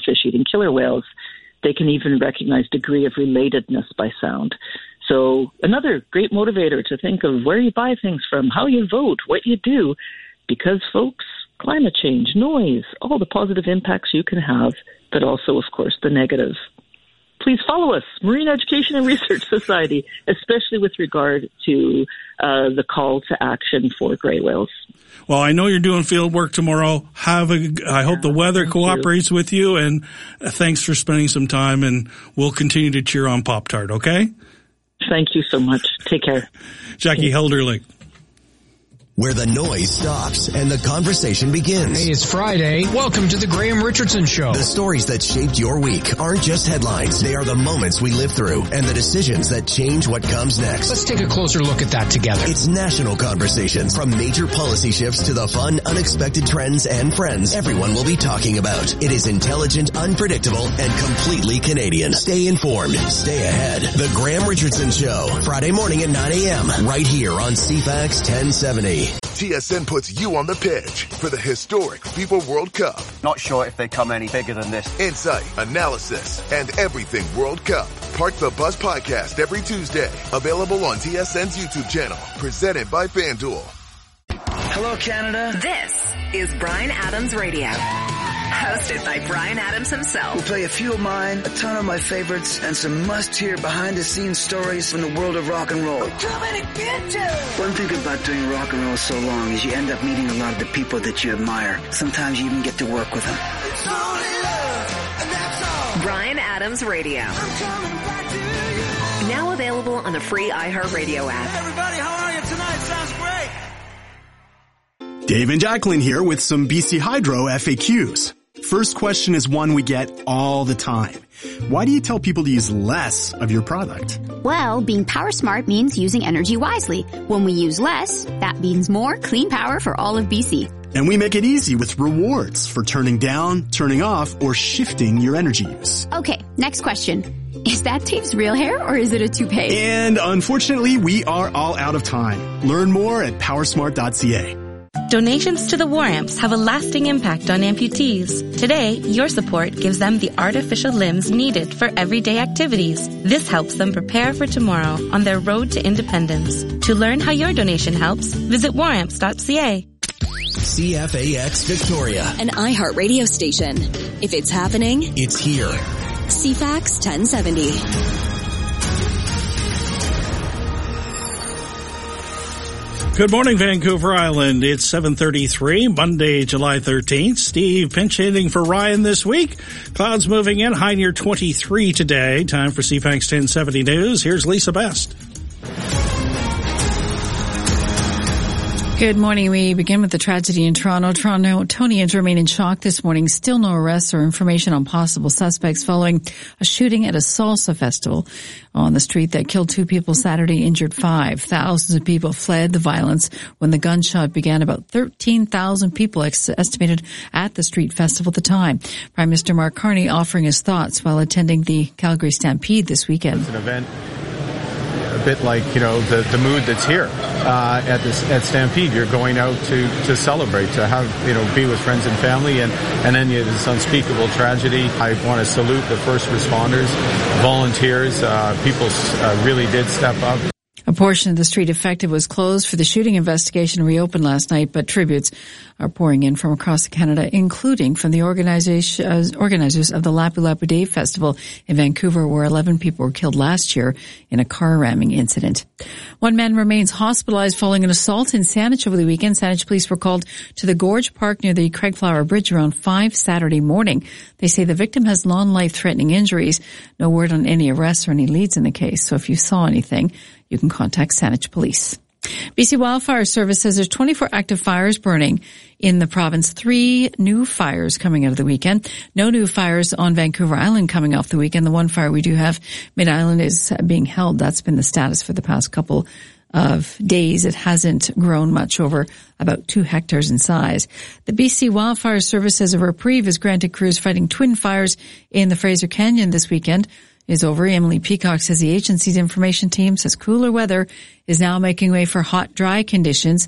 fish-eating killer whales. They can even recognize degree of relatedness by sound. So another great motivator to think of where you buy things from, how you vote, what you do, because, folks, climate change, noise, all the positive impacts you can have, but also, of course, the negative. Please follow us, Marine Education and Research Society, especially with regard to the call to action for gray whales. Well, I know you're doing field work tomorrow. I hope the weather cooperates with you, and thanks for spending some time, and we'll continue to cheer on Pop-Tart, okay? Thank you so much. Take care. Jackie Helderling. Where the noise stops and the conversation begins. Hey, it's Friday. Welcome to the Graham Richardson Show. The stories that shaped your week aren't just headlines. They are the moments we live through and the decisions that change what comes next. Let's take a closer look at that together. It's national conversations. From major policy shifts to the fun, unexpected trends and friends everyone will be talking about. It is intelligent, unpredictable, and completely Canadian. Stay informed. Stay ahead. The Graham Richardson Show. Friday morning at 9 a.m. right here on CFAX 1070. TSN puts you on the pitch for the historic FIFA World Cup. Not sure if they come any bigger than this. Insight, analysis, and everything World Cup. Park the Bus podcast every Tuesday. Available on TSN's YouTube channel. Presented by FanDuel. Hello, Canada. This is Bryan Adams Radio. Hosted by Bryan Adams himself. We'll play a few of mine, a ton of my favorites, and some must-hear behind-the-scenes stories from the world of rock and roll. I'm coming to get you! One thing about doing rock and roll so long is you end up meeting a lot of the people that you admire. Sometimes you even get to work with them. It's only love, and that's all. Bryan Adams Radio. I'm coming back to you. Now available on the free iHeartRadio app. Hey everybody, how are you tonight? Sounds great. Dave and Jacqueline here with some BC Hydro FAQs. First question is one we get all the time. Why do you tell people to use less of your product? Well, being power smart means using energy wisely. When we use less, that means more clean power for all of BC. And we make it easy with rewards for turning down, turning off, or shifting your energy use. Okay, next question. Is that Dave's real hair or is it a toupee? And unfortunately, we are all out of time. Learn more at powersmart.ca. Donations to the War Amps have a lasting impact on amputees. Today, your support gives them the artificial limbs needed for everyday activities. This helps them prepare for tomorrow on their road to independence. To learn how your donation helps, visit waramps.ca. CFAX Victoria. An iHeart radio station. If it's happening, it's here. CFAX 1070. Good morning, Vancouver Island. It's 7:33, Monday, July 13th. Steve pinch hitting for Ryan this week. Clouds moving in, high near 23 today. Time for CFAX 1070 News. Here's Lisa Best. Good morning. We begin with the tragedy in Toronto. Torontonians remain in shock this morning. Still no arrests or information on possible suspects following a shooting at a salsa festival on the street that killed 2 people Saturday, injured 5. Thousands of people fled the violence when the gunshot began. About 13,000 people estimated at the street festival at the time. Prime Minister Mark Carney offering his thoughts while attending the Calgary Stampede this weekend. It's an event a bit like, the mood that's here at Stampede. You're going out to celebrate, to have, be with friends and family, and then this unspeakable tragedy. I want to salute the first responders, volunteers. People really did step up. A portion of the street affected was closed for the shooting investigation, reopened last night, but tributes are pouring in from across Canada, including from the organizers of the Lapu Lapu Day Festival in Vancouver, where 11 people were killed last year in a car ramming incident. One man remains hospitalized following an assault in Saanich over the weekend. Saanich police were called to the Gorge Park near the Craigflower Bridge around 5 Saturday morning. They say the victim has non-life-threatening injuries. No word on any arrests or any leads in the case. So if you saw anything, you can contact Saanich Police. BC Wildfire Service says there's 24 active fires burning in the province. 3 new fires coming out of the weekend. No new fires on Vancouver Island coming off the weekend. The one fire we do have, Mid-Island, is being held. That's been the status for the past couple of days. It hasn't grown much, over about 2 hectares in size. The BC Wildfire Service says a reprieve is granted crews fighting twin fires in the Fraser Canyon this weekend is over. Emily Peacock says the agency's information team says cooler weather is now making way for hot, dry conditions.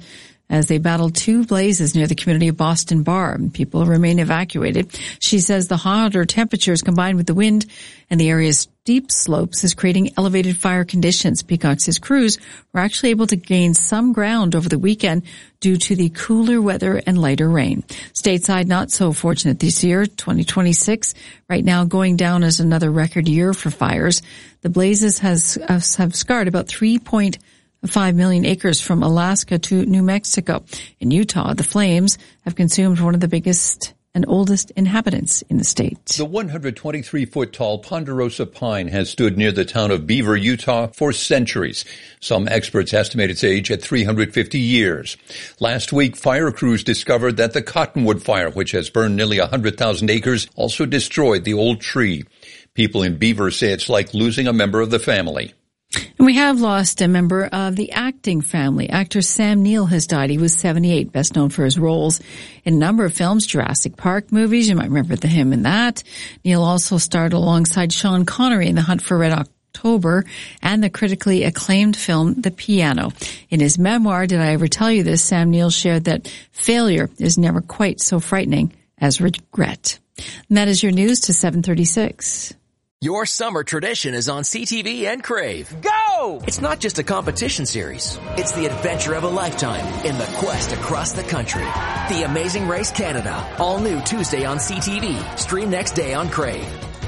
as they battled two blazes near the community of Boston Bar. People remain evacuated. She says the hotter temperatures combined with the wind and the area's steep slopes is creating elevated fire conditions. Peacock says crews were actually able to gain some ground over the weekend due to the cooler weather and lighter rain. Stateside, not so fortunate this year. 2026 right now going down as another record year for fires. The blazes have scarred about 3.5 million acres from Alaska to New Mexico. In Utah, the flames have consumed one of the biggest and oldest inhabitants in the state. The 123-foot-tall ponderosa pine has stood near the town of Beaver, Utah for centuries. Some experts estimate its age at 350 years. Last week, fire crews discovered that the Cottonwood Fire, which has burned nearly 100,000 acres, also destroyed the old tree. People in Beaver say it's like losing a member of the family. And we have lost a member of the acting family. Actor Sam Neill has died. He was 78, best known for his roles in a number of films, Jurassic Park movies. You might remember him in that. Neill also starred alongside Sean Connery in The Hunt for Red October and the critically acclaimed film The Piano. In his memoir, Did I Ever Tell You This?, Sam Neill shared that failure is never quite so frightening as regret. And that is your news to 7:36. Your summer tradition is on CTV and Crave. Go! It's not just a competition series. It's the adventure of a lifetime in the quest across the country. The Amazing Race Canada. All new Tuesday on CTV. Stream next day on Crave.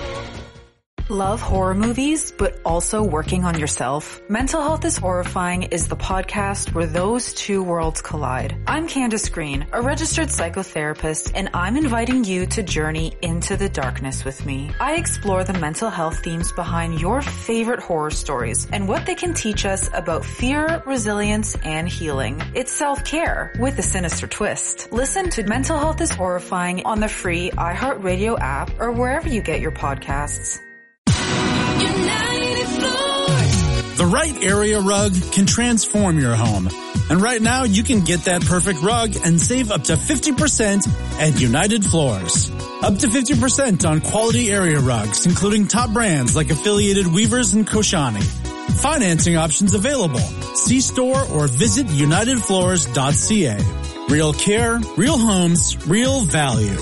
Love horror movies, but also working on yourself? Mental Health is Horrifying is the podcast where those two worlds collide. I'm Candace Green, a registered psychotherapist, and I'm inviting you to journey into the darkness with me. I explore the mental health themes behind your favorite horror stories and what they can teach us about fear, resilience, and healing. It's self-care with a sinister twist. Listen to Mental Health is Horrifying on the free iHeartRadio app or wherever you get your podcasts. The right area rug can transform your home. And right now you can get that perfect rug and save up to 50% at United Floors. Up to 50% on quality area rugs, including top brands like Affiliated Weavers and Koshani. Financing options available. See store or visit unitedfloors.ca. Real care, real homes, real value.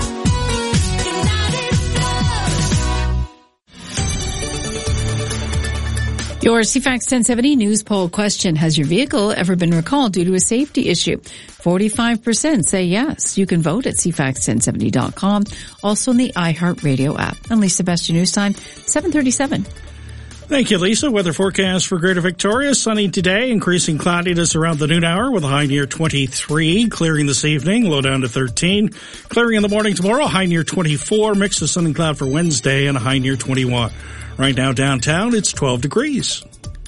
Your CFAX 1070 news poll question: has your vehicle ever been recalled due to a safety issue? 45% say yes. You can vote at CFAX1070.com, also in the iHeartRadio app. I'm Lisa Best, your news time, 7:37. Thank you, Lisa. Weather forecast for Greater Victoria. Sunny today, increasing cloudiness around the noon hour with a high near 23. Clearing this evening, low down to 13. Clearing in the morning tomorrow, high near 24. Mix of sun and cloud for Wednesday and a high near 21. Right now downtown, it's 12 degrees.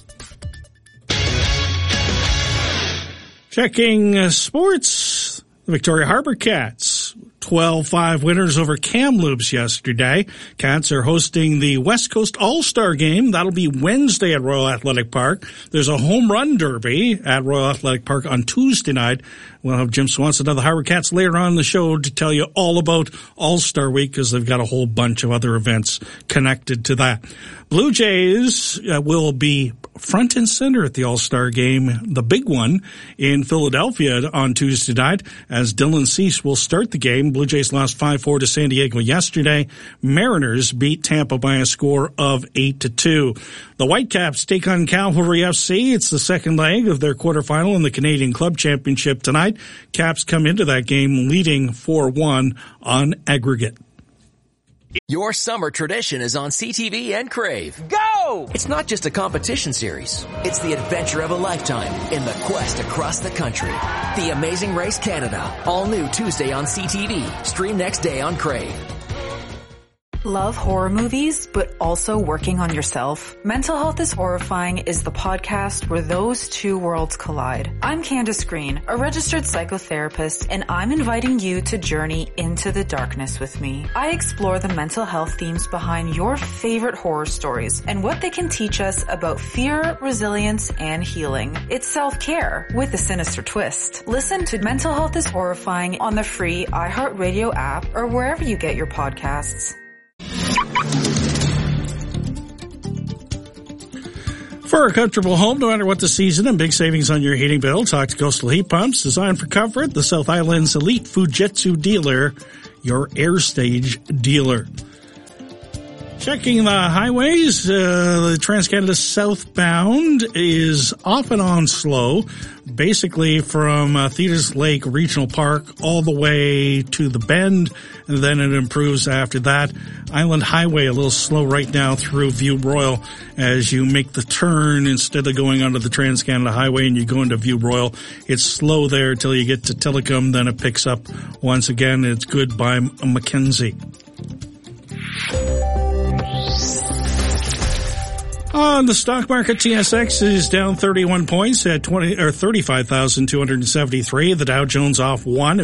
Checking sports, the Victoria Harbour Cats. 12-5 winners over Kamloops yesterday. Cats are hosting the West Coast All-Star Game. That'll be Wednesday at Royal Athletic Park. There's a home run derby at Royal Athletic Park on Tuesday night. We'll have Jim Swanson of the Harbour Cats later on in the show to tell you all about All-Star Week because they've got a whole bunch of other events connected to that. Blue Jays will be front and center at the All-Star Game, the big one in Philadelphia on Tuesday night, as Dylan Cease will start the game. Blue Jays lost 5-4 to San Diego yesterday. Mariners beat Tampa by a score of 8-2. The Whitecaps take on Cavalry FC. It's the second leg of their quarterfinal in the Canadian Club Championship tonight. Caps come into that game leading 4-1 on aggregate. Your summer tradition is on CTV and Crave. Go! It's not just a competition series. It's the adventure of a lifetime in the quest across the country. The Amazing Race Canada. All new Tuesday on CTV. Stream next day on Crave. Love horror movies, but also working on yourself? Mental Health is Horrifying is the podcast where those two worlds collide. I'm Candace Green, a registered psychotherapist, and I'm inviting you to journey into the darkness with me. I explore the mental health themes behind your favorite horror stories and what they can teach us about fear, resilience, and healing. It's self-care with a sinister twist. Listen to Mental Health is Horrifying on the free iHeartRadio app or wherever you get your podcasts. For a comfortable home, no matter what the season, and big savings on your heating bill, talk to Coastal Heat Pumps. Designed for comfort, the South Island's elite Fujitsu dealer, your AirStage dealer. Checking the highways, the TransCanada southbound is off and on slow, basically from Thetis Lake Regional Park all the way to the Bend, and then it improves after that. Island Highway a little slow right now through View Royal as you make the turn instead of going onto the TransCanada Highway and you go into View Royal. It's slow there until you get to Tillicum, then it picks up once again. It's good by Mackenzie. On the stock market, TSX is down 31 points at 35,273. The Dow Jones off 1 at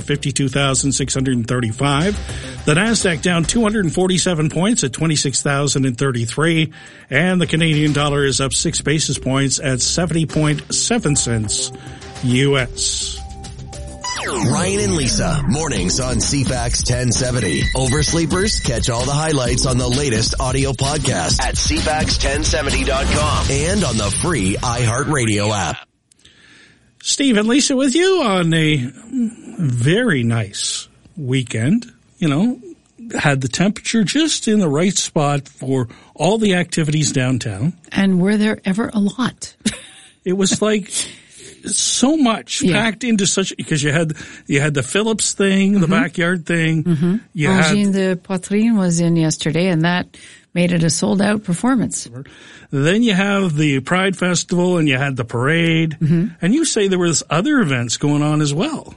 52,635. The Nasdaq down 247 points at 26,033. And the Canadian dollar is up 6 basis points at 70.7 cents US. Ryan and Lisa, mornings on CFAX 1070. Oversleepers, catch all the highlights on the latest audio podcast at CFAX1070.com and on the free iHeartRadio app. Steve and Lisa with you on a very nice weekend. You know, had the temperature just in the right spot for all the activities downtown. And were there ever a lot? It was like so much packed into such, because you had the Phillips thing, the backyard thing. Mm-hmm. Angine de Poitrine was in yesterday, and that made it a sold out performance. Then you have the Pride Festival and you had the parade. Mm-hmm. And you say there was other events going on as well.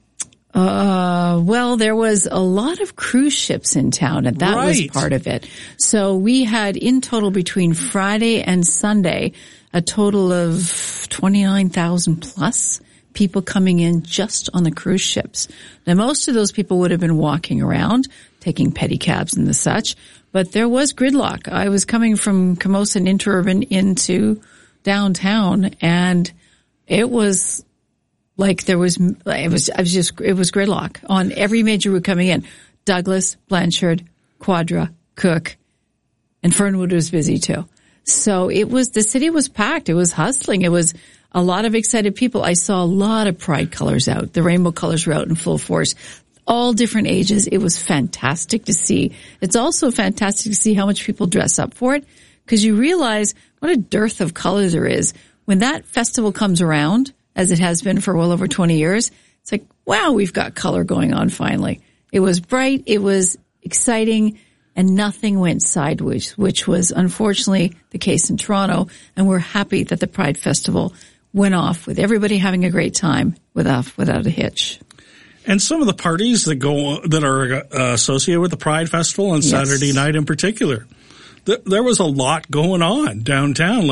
Well, there was a lot of cruise ships in town, and that was part of it. So we had in total between Friday and Sunday a total of 29,000 plus people coming in just on the cruise ships. Now, most of those people would have been walking around, taking pedicabs and the such, but there was gridlock. I was coming from Camosa and Interurban into downtown, and it was like it was gridlock on every major route coming in. Douglas, Blanchard, Quadra, Cook, and Fernwood was busy too. So the city was packed. It was hustling. It was a lot of excited people. I saw a lot of pride colors out. The rainbow colors were out in full force. All different ages. It was fantastic to see. It's also fantastic to see how much people dress up for it, because you realize what a dearth of color there is. When that festival comes around, as it has been for well over 20 years, it's like, wow, we've got color going on finally. It was bright. It was exciting. And nothing went sideways, which was unfortunately the case in Toronto. And we're happy that the Pride Festival went off with everybody having a great time without a hitch. And some of the parties that are associated with the Pride Festival on Saturday night in particular, there was a lot going on downtown.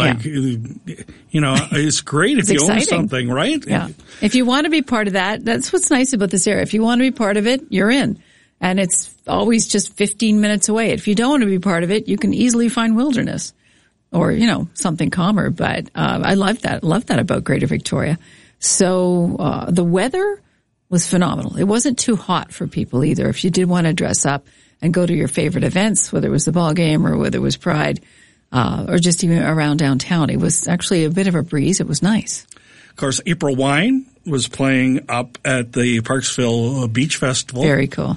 It's great if you own something, right? Yeah. If you want to be part of that, that's what's nice about this area. If you want to be part of it, you're in. And it's always just 15 minutes away. If you don't want to be part of it, you can easily find Wilderness or, something calmer. But I love that about Greater Victoria. So the weather was phenomenal. It wasn't too hot for people either. If you did want to dress up and go to your favorite events, whether it was the ball game or whether it was Pride or just even around downtown, it was actually a bit of a breeze. It was nice. Of course, April Wine was playing up at the Parksville Beach Festival. Very cool.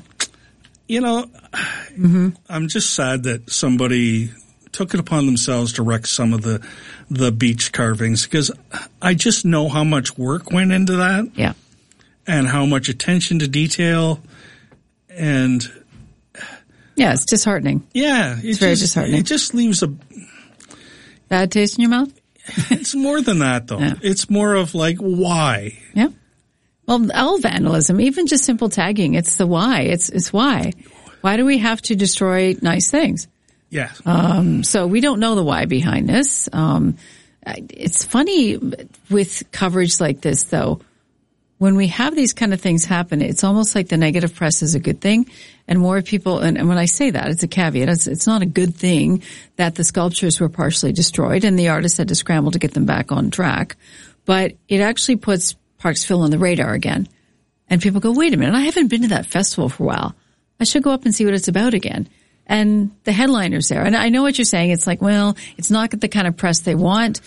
I'm just sad that somebody took it upon themselves to wreck some of the beach carvings, because I just know how much work went into that. Yeah. And how much attention to detail. And yeah, it's disheartening. Yeah. It's very disheartening. It just leaves a bad taste in your mouth. It's more than that, though. Yeah. It's more of like, why? Yeah. Well, all vandalism, even just simple tagging, it's the why. It's why. Why do we have to destroy nice things? Yeah. So we don't know the why behind this. It's funny with coverage like this, though. When we have these kind of things happen, it's almost like the negative press is a good thing. And more people, and when I say that, it's a caveat. It's not a good thing that the sculptures were partially destroyed and the artists had to scramble to get them back on track. But it actually puts Parksville on the radar again. And people go, wait a minute, I haven't been to that festival for a while. I should go up and see what it's about again. And the headliner's there. And I know what you're saying. It's like, well, it's not the kind of press they want.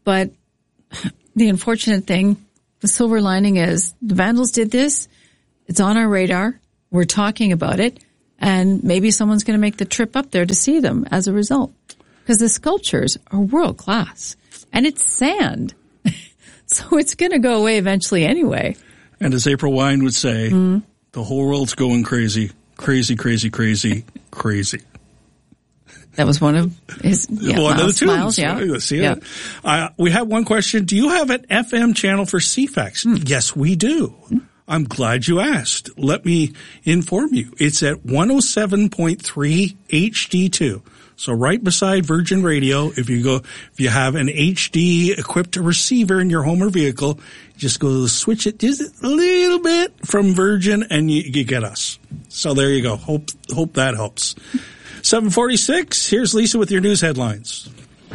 But the unfortunate thing, the silver lining is the vandals did this. It's on our radar. We're talking about it. And maybe someone's going to make the trip up there to see them as a result. Because the sculptures are world class. And it's sand. So it's going to go away eventually anyway. And as April Wine would say, the whole world's going crazy. Crazy, crazy, crazy, crazy. That was one of his one of the smiles, tunes. We have one question. Do you have an FM channel for CFAX? Yes, we do. I'm glad you asked. Let me inform you. It's at 107.3 HD2. So right beside Virgin Radio, if you have an HD equipped receiver in your home or vehicle, just go switch it just a little bit from Virgin and you get us. So there you go. Hope that helps. 7:46. Here's Lisa with your news headlines.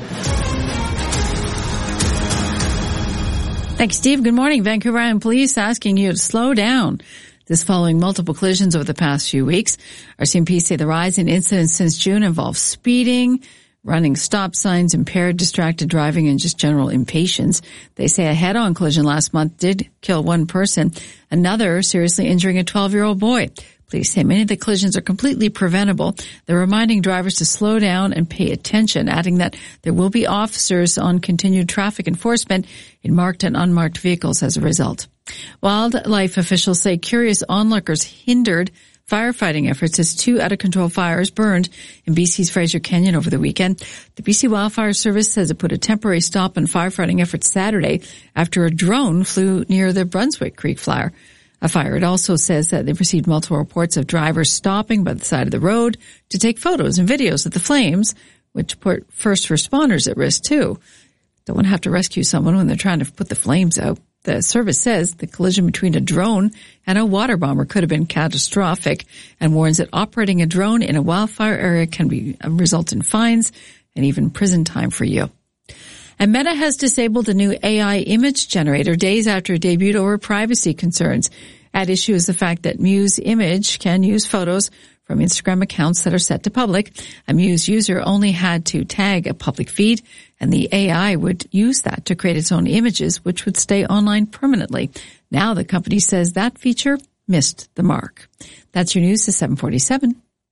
Thanks, Steve. Good morning. Vancouver Island Police asking you to slow down. This following multiple collisions over the past few weeks. RCMP say the rise in incidents since June involves speeding, running stop signs, impaired, distracted driving, and just general impatience. They say a head-on collision last month did kill one person, another seriously injuring a 12-year-old boy. Police say many of the collisions are completely preventable. They're reminding drivers to slow down and pay attention, adding that there will be officers on continued traffic enforcement in marked and unmarked vehicles as a result. Wildlife officials say curious onlookers hindered firefighting efforts as 2 out-of-control fires burned in BC's Fraser Canyon over the weekend. The BC Wildfire Service says it put a temporary stop on firefighting efforts Saturday after a drone flew near the Brunswick Creek fire. It also says that they've received multiple reports of drivers stopping by the side of the road to take photos and videos of the flames, which put first responders at risk too. Don't want to have to rescue someone when they're trying to put the flames out. The service says the collision between a drone and a water bomber could have been catastrophic and warns that operating a drone in a wildfire area can result in fines and even prison time for you. And Meta has disabled a new AI image generator days after it debuted over privacy concerns. At issue is the fact that Muse Image can use photos from Instagram accounts that are set to public. A Muse user only had to tag a public feed, and the AI would use that to create its own images, which would stay online permanently. Now the company says that feature missed the mark. That's your news to 7:47.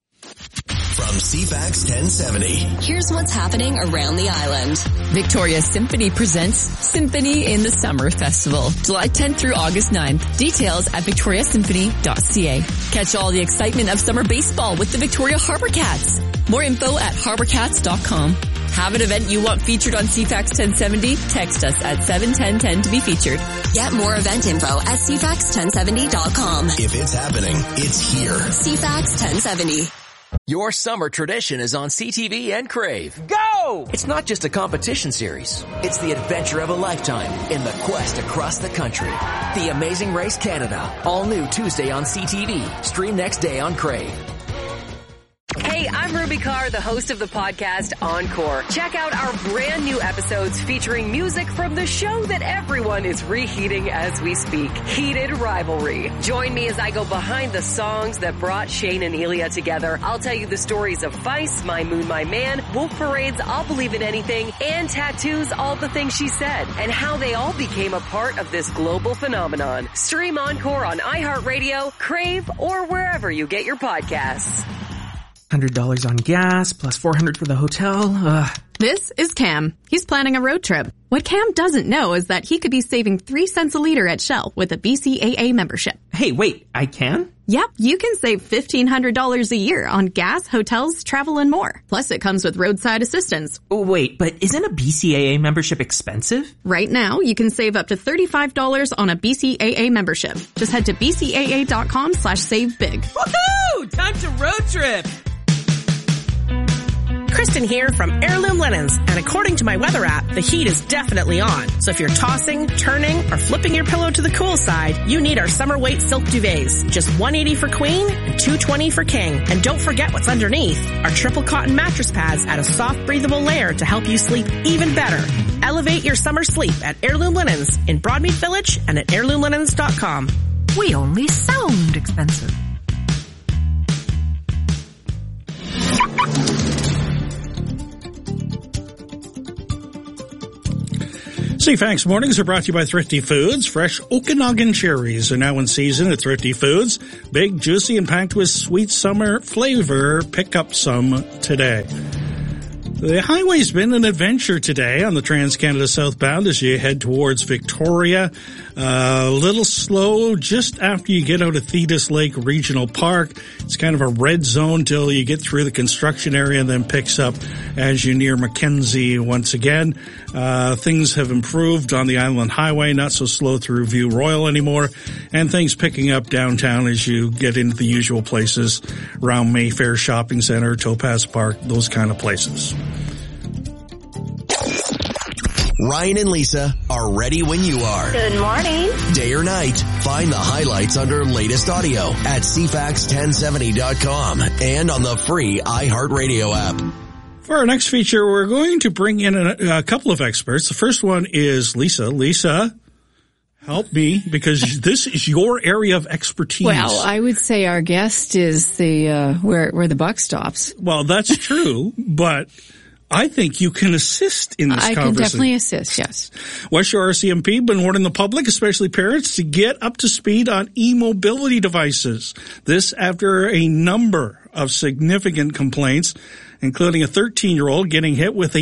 From CFAX 1070. Here's what's happening around the island. Victoria Symphony presents Symphony in the Summer Festival, July 10th through August 9th. Details at victoriasymphony.ca. Catch all the excitement of summer baseball with the Victoria Harbour Cats. More info at harbourcats.com. Have an event you want featured on CFAX 1070? Text us at 71010 to be featured. Get more event info at cfax1070.com. If it's happening, it's here. CFAX 1070. Your summer tradition is on CTV and Crave. Go! It's not just a competition series. It's the adventure of a lifetime in the quest across the country. The Amazing Race Canada. All new Tuesday on CTV. Stream next day on Crave. Hey, I'm Ruby Carr, the host of the podcast Encore. Check out our brand new episodes featuring music from the show that everyone is reheating as we speak, Heated Rivalry. Join me as I go behind the songs that brought Shane and Elia together. I'll tell you the stories of Feist, My Moon, My Man, Wolf Parade's I'll Believe in Anything, and Tattoo's All the Things She Said, and how they all became a part of this global phenomenon. Stream Encore on iHeartRadio, Crave, or wherever you get your podcasts. $100 on gas, plus $400 for the hotel. This is Cam. He's planning a road trip. What Cam doesn't know is that he could be saving 3 cents a liter at Shell with a BCAA membership. Hey, wait, I can? Yep, you can save $1,500 a year on gas, hotels, travel, and more. Plus, it comes with roadside assistance. Oh, wait, but isn't a BCAA membership expensive? Right now, you can save up to $35 on a BCAA membership. Just head to bcaa.com/savebig. Woohoo! Time to road trip! Kristen here from Heirloom Linens, and according to my weather app, the heat is definitely on. So if you're tossing, turning, or flipping your pillow to the cool side, you need our summer weight silk duvets. Just $180 for queen and $220 for king. And don't forget what's underneath. Our triple cotton mattress pads add a soft, breathable layer to help you sleep even better. Elevate your summer sleep at Heirloom Linens in Broadmead Village and at heirloomlinens.com. We only sound expensive. CFAX Mornings are brought to you by Thrifty Foods. Fresh Okanagan cherries are now in season at Thrifty Foods. Big, juicy, and packed with sweet summer flavor. Pick up some today. The highway's been an adventure today on the Trans-Canada southbound as you head towards Victoria. A little slow just after you get out of Thetis Lake Regional Park. It's kind of a red zone till you get through the construction area and then picks up as you near Mackenzie once again. Things have improved on the Island Highway, not so slow through View Royal anymore, and things picking up downtown as you get into the usual places around Mayfair Shopping Center, Topaz Park, those kind of places. Ryan and Lisa are ready when you are. Good morning. Day or night, find the highlights under latest audio at CFAX1070.com and on the free iHeartRadio app. For our next feature, we're going to bring in a couple of experts. The first one is Lisa. Lisa, help me, because this is your area of expertise. Well, I would say our guest is the where the buck stops. Well, that's true, but I think you can assist in this conversation. I can definitely assist, yes. West Shore RCMP been warning the public, especially parents, to get up to speed on e-mobility devices. This after a number of significant complaints, including a 13-year-old getting hit with a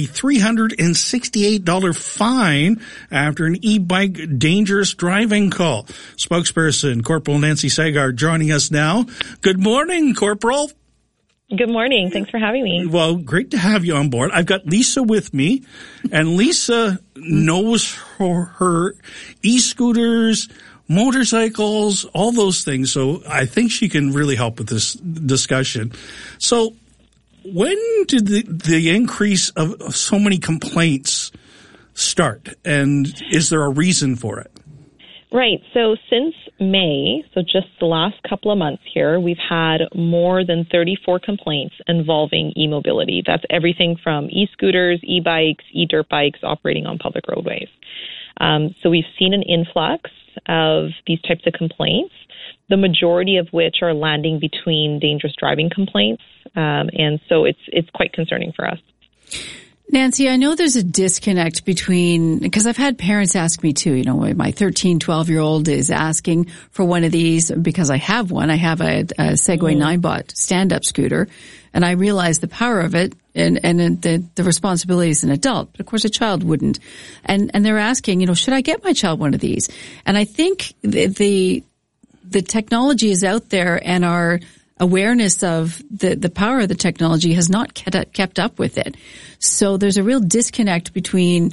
$368 fine after an e-bike dangerous driving call. Spokesperson Corporal Nancy Sagard joining us now. Good morning, Corporal. Good morning. Thanks for having me. Well, great to have you on board. I've got Lisa with me, and Lisa knows her e-scooters, motorcycles, all those things. So I think she can really help with this discussion. So when did the increase of so many complaints start, and is there a reason for it? Right. So since May, so just the last couple of months here, we've had more than 34 complaints involving e-mobility. That's everything from e-scooters, e-bikes, e-dirt bikes operating on public roadways. So we've seen an influx of these types of complaints, the majority of which are landing between dangerous driving complaints. And so it's quite concerning for us. Nancy, I know there's a disconnect between, because I've had parents ask me too, you know, my 13, 12-year-old is asking for one of these because I have one. I have a Segway Ninebot stand-up scooter, and I realize the power of it and the responsibility as an adult. But of course, a child wouldn't. And they're asking, you know, should I get my child one of these? And I think the technology is out there, and our awareness of the power of the technology has not kept up with it. So there's a real disconnect between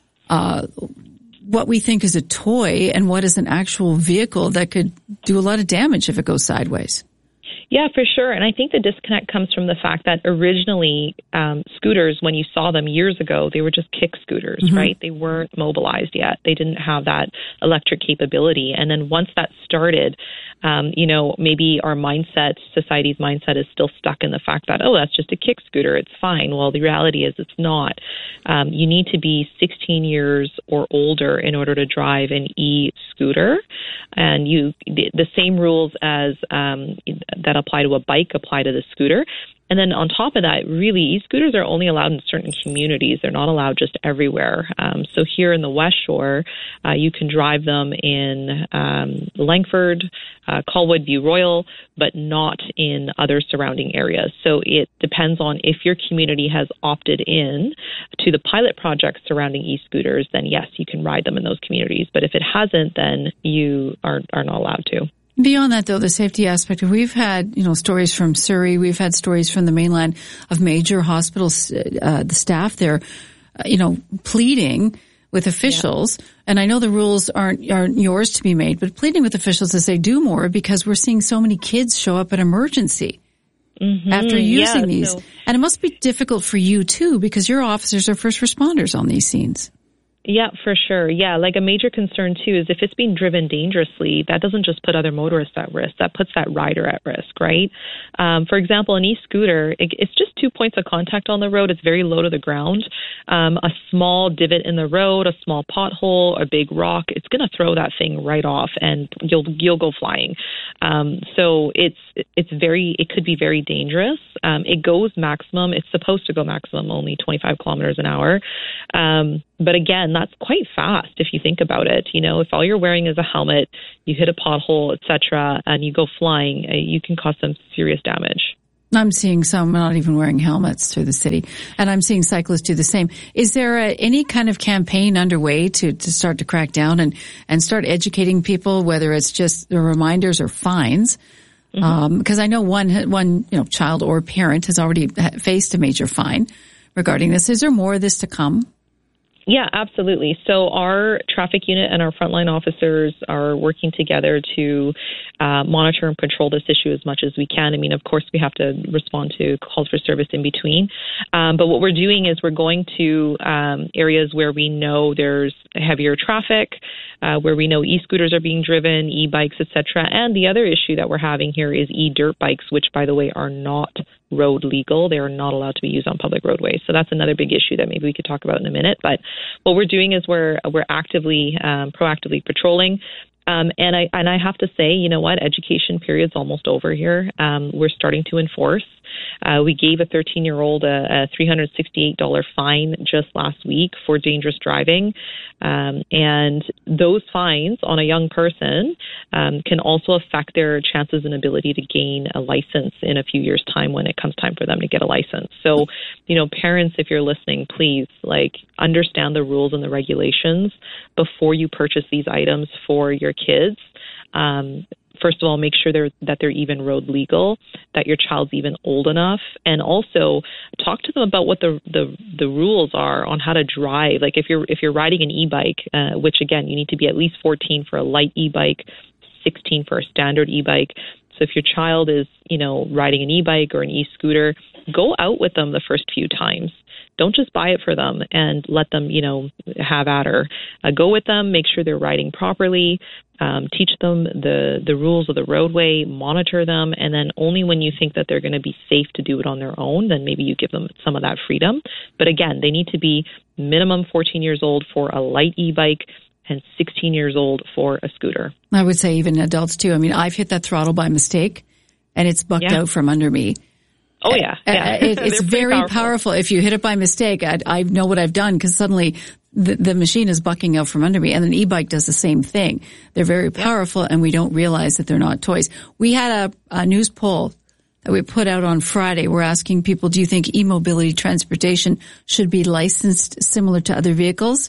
what we think is a toy and what is an actual vehicle that could do a lot of damage if it goes sideways. Yeah, for sure. And I think the disconnect comes from the fact that originally scooters, when you saw them years ago, they were just kick scooters, right? They weren't mobilized yet. They didn't have that electric capability. And then once that started, you know, maybe our mindset, society's mindset is still stuck in the fact that, oh, that's just a kick scooter. It's fine. Well, the reality is it's not. You need to be 16 years or older in order to drive an e-scooter. And the same rules as that apply to a bike apply to the scooter. And then on top of that, really, e-scooters are only allowed in certain communities. They're not allowed just everywhere. So here in the West Shore, you can drive them in Langford, Colwood, View Royal, but not in other surrounding areas. So it depends on if your community has opted in to the pilot projects surrounding e-scooters, then yes, you can ride them in those communities. But if it hasn't, then you are not allowed to. Beyond that, though, the safety aspect, we've had, you know, stories from Surrey, we've had stories from the mainland of major hospitals, the staff there, you know, pleading with officials. Yeah. And I know the rules aren't yours to be made, but pleading with officials to say do more because we're seeing so many kids show up at emergency after using these. And it must be difficult for you, too, because your officers are first responders on these scenes. Yeah, for sure. Yeah, like a major concern, too, is if it's being driven dangerously, that doesn't just put other motorists at risk. That puts that rider at risk, right? For example, an e-scooter, it's just 2 points of contact on the road. It's very low to the ground. A small divot in the road, a small pothole, a big rock, it's going to throw that thing right off and you'll go flying. So it could be very dangerous. It goes maximum. It's supposed to go maximum only 25 kilometers an hour. But again, that's quite fast if you think about it. You know, if all you're wearing is a helmet, you hit a pothole, etc., and you go flying, you can cause some serious damage. I'm seeing some not even wearing helmets through the city, and I'm seeing cyclists do the same. Is there any kind of campaign underway to start to crack down and start educating people, whether it's just the reminders or fines? Because I know one child or parent has already faced a major fine regarding this. Is there more of this to come? Yeah, absolutely. So our traffic unit and our frontline officers are working together to monitor and control this issue as much as we can. I mean, of course, we have to respond to calls for service in between. But what we're doing is we're going to areas where we know there's heavier traffic, where we know e-scooters are being driven, e-bikes, etc. And the other issue that we're having here is e-dirt bikes, which, by the way, are not road legal. They are not allowed to be used on public roadways. So that's another big issue that maybe we could talk about in a minute. But what we're doing is we're actively, proactively patrolling. And I have to say, you know what, education period's almost over here. We're starting to enforce. We gave a 13-year-old a $368 fine just last week for dangerous driving. And those fines on a young person can also affect their chances and ability to gain a license in a few years' time when it comes time for them to get a license. So, you know, parents, if you're listening, please, understand the rules and the regulations before you purchase these items for your kids. First of all, make sure that they're even road legal, that your child's even old enough, and also talk to them about what the rules are on how to drive. Like if you're riding an e-bike, which again, you need to be at least 14 for a light e-bike, 16 for a standard e-bike. So if your child is, riding an e-bike or an e-scooter, go out with them the first few times. Don't just buy it for them and let them, have at her. Go with them, make sure they're riding properly, teach them the rules of the roadway, monitor them, and then only when you think that they're going to be safe to do it on their own, then maybe you give them some of that freedom. But again, they need to be minimum 14 years old for a light e-bike and 16 years old for a scooter. I would say even adults too. I mean, I've hit that throttle by mistake and it's bucked out from under me. Oh, yeah. It's very powerful. If you hit it by mistake, I know what I've done because suddenly the machine is bucking out from under me. And an e-bike does the same thing. They're very powerful and we don't realize that they're not toys. We had a news poll that we put out on Friday. We're asking people, do you think e-mobility transportation should be licensed similar to other vehicles?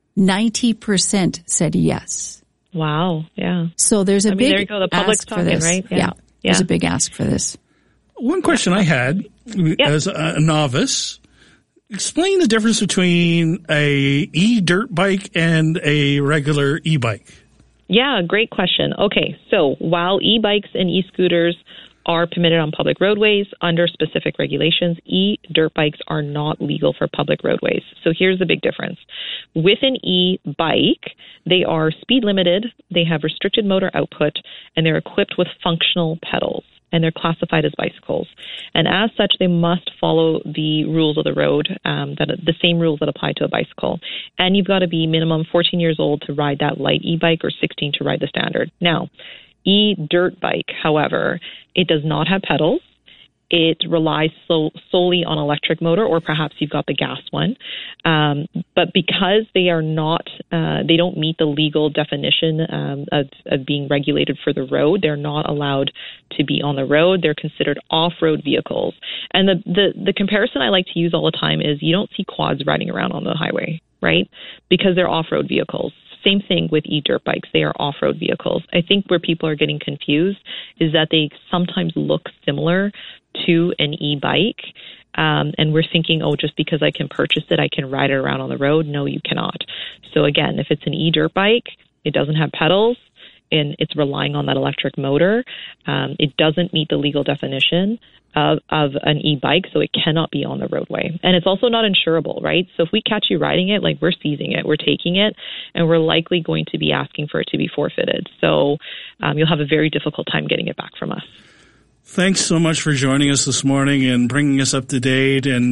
90% said yes. Wow. Yeah. So there's a big there you go. The public's ask for this. Right? Yeah. There's a big ask for this. One question I had as a novice, explain the difference between a e-dirt bike and a regular e-bike. Yeah, great question. Okay, so while e-bikes and e-scooters are permitted on public roadways under specific regulations, e-dirt bikes are not legal for public roadways. So here's the big difference. With an e-bike, they are speed limited, they have restricted motor output, and they're equipped with functional pedals. And they're classified as bicycles. And as such, they must follow the rules of the road, the same rules that apply to a bicycle. And you've got to be minimum 14 years old to ride that light e-bike or 16 to ride the standard. Now, e-dirt bike, however, it does not have pedals. It relies solely on electric motor, or perhaps you've got the gas one. But because they are not, they don't meet the legal definition of being regulated for the road, they're not allowed to be on the road. They're considered off-road vehicles. And the comparison I like to use all the time is you don't see quads riding around on the highway, right? Because they're off-road vehicles. Same thing with e-dirt bikes. They are off-road vehicles. I think where people are getting confused is that they sometimes look similar to an e-bike. And we're thinking, just because I can purchase it, I can ride it around on the road. No, you cannot. So again, if it's an e-dirt bike, it doesn't have pedals and it's relying on that electric motor. It doesn't meet the legal definition of an e-bike, so it cannot be on the roadway. And it's also not insurable, right? So if we catch you riding it, we're seizing it, we're taking it, and we're likely going to be asking for it to be forfeited. So you'll have a very difficult time getting it back from us. Thanks so much for joining us this morning and bringing us up to date. And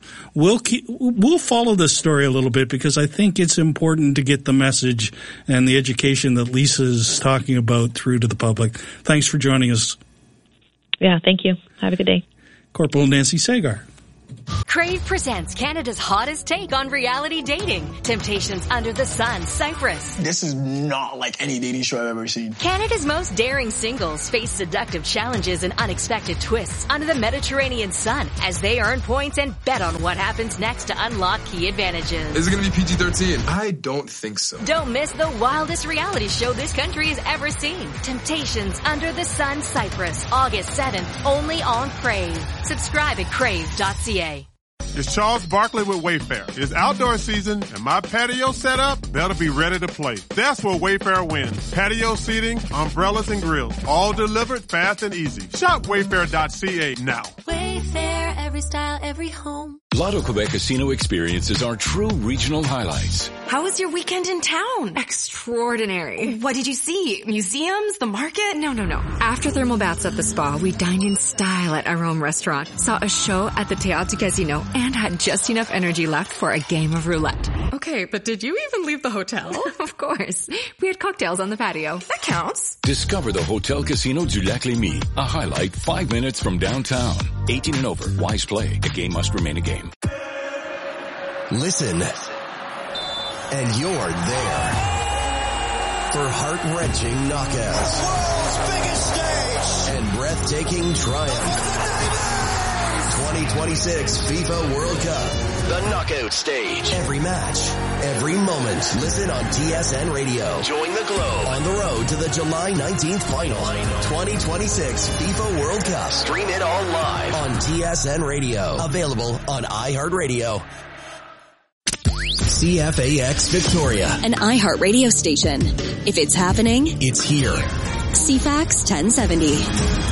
we'll follow this story a little bit because I think it's important to get the message and the education that Lisa's talking about through to the public. Thanks for joining us. Yeah, thank you. Have a good day. Corporal Nancy Sagar. Crave presents Canada's hottest take on reality dating. Temptations Under the Sun, Cyprus. This is not like any dating show I've ever seen. Canada's most daring singles face seductive challenges and unexpected twists under the Mediterranean sun as they earn points and bet on what happens next to unlock key advantages. Is it going to be PG-13? I don't think so. Don't miss the wildest reality show this country has ever seen. Temptations Under the Sun, Cyprus. August 7th, only on Crave. Subscribe at crave.ca. It's Charles Barkley with Wayfair. It's outdoor season, and my patio setup better be ready to play. That's where Wayfair wins. Patio seating, umbrellas, and grills. All delivered fast and easy. Shop Wayfair.ca now. Wayfair, every style, every home. Lotto Quebec Casino experiences are true regional highlights. How was your weekend in town? Extraordinary. What did you see? Museums? The market? No. After thermal baths at the spa, we dined in style at our home restaurant, saw a show at the Théâtre du Casino, and had just enough energy left for a game of roulette. Okay, but did you even leave the hotel? Of course. We had cocktails on the patio. That counts. Discover the Hotel Casino du Lac-Lémy, a highlight 5 minutes from downtown. 18 and over. Wise play. A game must remain a game. Listen, and you're there for heart-wrenching knockouts, the world's biggest stage, and breathtaking triumph. 2026 FIFA World Cup, the knockout stage. Every match, every moment. Listen on TSN Radio. Join the globe on the road to the July 19th final. 2026 FIFA World Cup. Stream it all live on TSN Radio. Available on iHeartRadio. CFAX Victoria. An iHeartRadio station. If it's happening, it's here. CFAX 1070.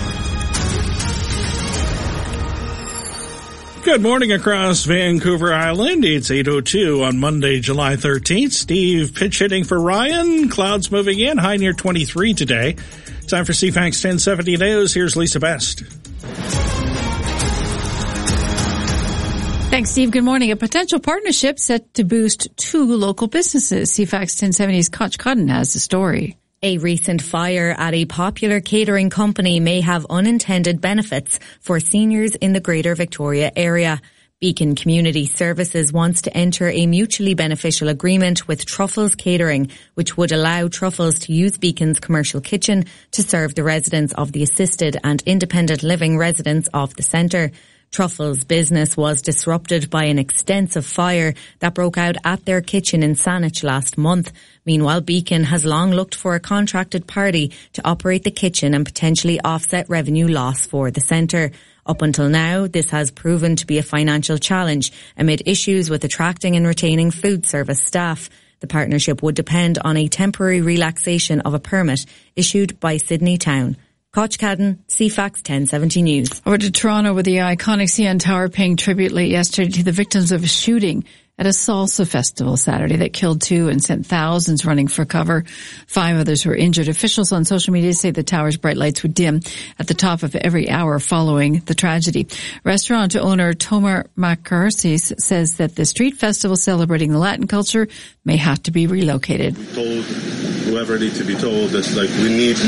Good morning across Vancouver Island. It's 8:02 on Monday, July 13th. Steve pitch hitting for Ryan. Clouds moving in. High near 23 today. Time for CFAX 1070 News. Here's Lisa Best. Thanks, Steve. Good morning. A potential partnership set to boost two local businesses. CFAX 1070's Koch Cotton has the story. A recent fire at a popular catering company may have unintended benefits for seniors in the Greater Victoria area. Beacon Community Services wants to enter a mutually beneficial agreement with Truffles Catering, which would allow Truffles to use Beacon's commercial kitchen to serve the residents of the assisted and independent living residents of the centre. Truffles' business was disrupted by an extensive fire that broke out at their kitchen in Saanich last month. Meanwhile, Beacon has long looked for a contracted party to operate the kitchen and potentially offset revenue loss for the centre. Up until now, this has proven to be a financial challenge amid issues with attracting and retaining food service staff. The partnership would depend on a temporary relaxation of a permit issued by Sydney Town. Koch Cadden, CFAX 1070 News. Over to Toronto, with the iconic CN Tower paying tribute late yesterday to the victims of a shooting at a salsa festival Saturday that killed 2 and sent thousands running for cover. 5 others were injured. Officials on social media say the tower's bright lights would dim at the top of every hour following the tragedy. Restaurant owner Tomar McCarthy says that the street festival celebrating the Latin culture may have to be relocated. We told whoever needs to be told that we need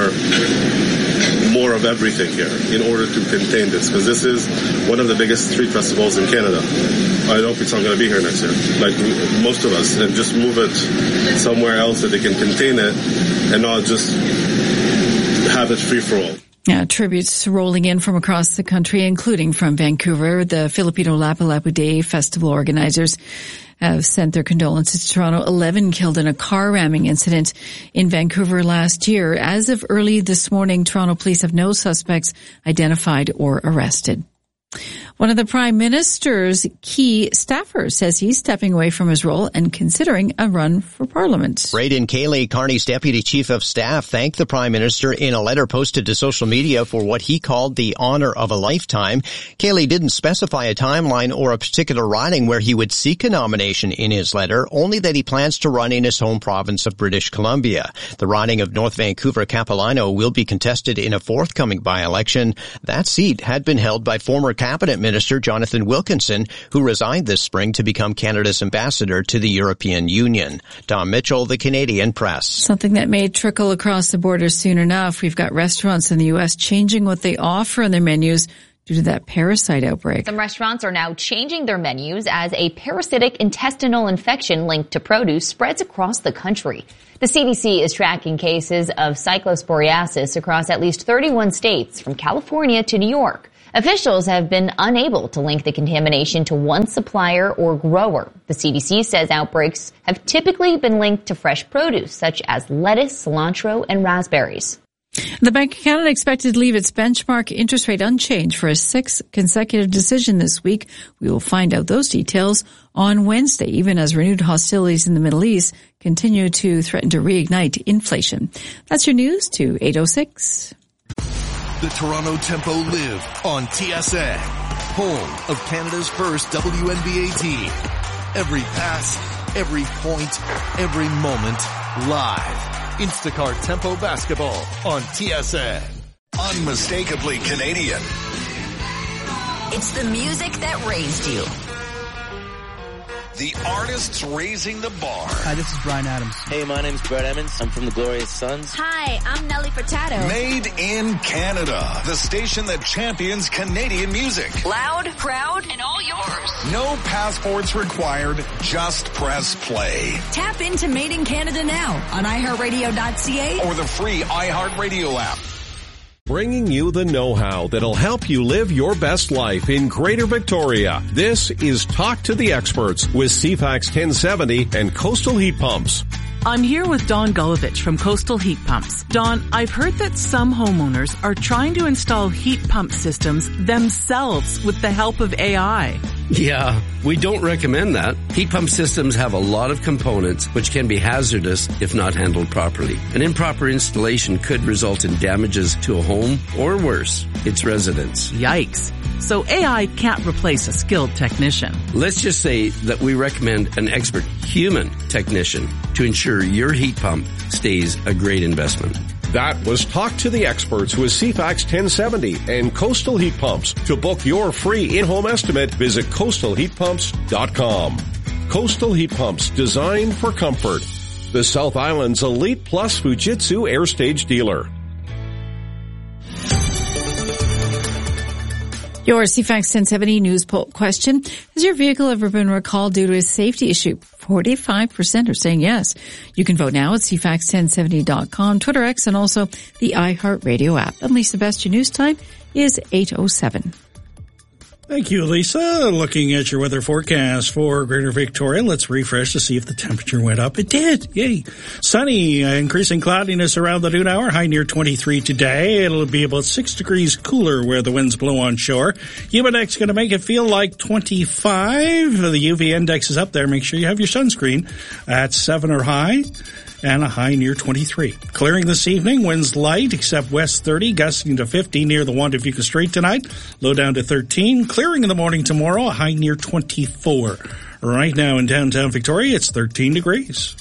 more of everything here in order to contain this, because this is one of the biggest street festivals in Canada. I hope it's not going to be here next year, like most of us, and just move it somewhere else that they can contain it and not just have it free for all. Tributes rolling in from across the country, including from Vancouver. The Filipino Lapu-Lapu Day Festival organizers have sent their condolences to Toronto. 11 killed in a car ramming incident in Vancouver last year. As of early this morning, Toronto police have no suspects identified or arrested. One of the Prime Minister's key staffers says he's stepping away from his role and considering a run for Parliament. Braden Cayley, Carney's Deputy Chief of Staff, thanked the Prime Minister in a letter posted to social media for what he called the honour of a lifetime. Cayley didn't specify a timeline or a particular riding where he would seek a nomination in his letter, only that he plans to run in his home province of British Columbia. The riding of North Vancouver-Capilano will be contested in a forthcoming by-election. That seat had been held by former Cabinet Minister Jonathan Wilkinson, who resigned this spring to become Canada's ambassador to the European Union. Tom Mitchell, the Canadian Press. Something that may trickle across the border soon enough. We've got restaurants in the U.S. changing what they offer on their menus due to that parasite outbreak. Some restaurants are now changing their menus as a parasitic intestinal infection linked to produce spreads across the country. The CDC is tracking cases of cyclosporiasis across at least 31 states, from California to New York. Officials have been unable to link the contamination to one supplier or grower. The CDC says outbreaks have typically been linked to fresh produce, such as lettuce, cilantro, and raspberries. The Bank of Canada expected to leave its benchmark interest rate unchanged for a 6th consecutive decision this week. We will find out those details on Wednesday, even as renewed hostilities in the Middle East continue to threaten to reignite inflation. That's your news to 8:06. The Toronto Tempo live on TSN, home of Canada's first WNBA team. Every pass, every point, every moment, live. Instacart Tempo Basketball on TSN. Unmistakably Canadian. It's the music that raised you. The artists raising the bar. Hi, this is Bryan Adams. Hey, my name's Brett Emmons. I'm from the Glorious Sons. Hi, I'm Nelly Furtado. Made in Canada. The station that champions Canadian music. Loud, proud, and all yours. No passports required. Just press play. Tap into Made in Canada now on iHeartRadio.ca or the free iHeartRadio app. Bringing you the know-how that'll help you live your best life in Greater Victoria. This is Talk to the Experts with CFAX 1070 and Coastal Heat Pumps. I'm here with Dawn Gulovich from Coastal Heat Pumps. Dawn, I've heard that some homeowners are trying to install heat pump systems themselves with the help of AI. Yeah, we don't recommend that. Heat pump systems have a lot of components which can be hazardous if not handled properly. An improper installation could result in damages to a home or worse, its residents. Yikes. So AI can't replace a skilled technician. Let's just say that we recommend an expert human technician to ensure your heat pump stays a great investment. That was Talk to the Experts with CFAX 1070 and Coastal Heat Pumps. To book your free in-home estimate, visit coastalheatpumps.com. Coastal Heat Pumps, designed for comfort. The South Island's Elite Plus Fujitsu Air Stage dealer. Your CFAX 1070 news poll question. Has your vehicle ever been recalled due to a safety issue? 45% are saying yes. You can vote now at CFAX1070.com, Twitter X, and also the iHeartRadio app. And Lisa Best, your news time is 8:07. Thank you, Lisa. Looking at your weather forecast for Greater Victoria, let's refresh to see if the temperature went up. It did. Yay. Sunny, increasing cloudiness around the noon hour, high near 23 today. It'll be about 6 degrees cooler where the winds blow on shore. Humidex going to make it feel like 25. The UV index is up there. Make sure you have your sunscreen at 7 or high. And a high near 23. Clearing this evening, winds light except west 30, gusting to 50 near the Juan de Fuca Strait tonight. Low down to 13. Clearing in the morning tomorrow, a high near 24. Right now in downtown Victoria, it's 13 degrees.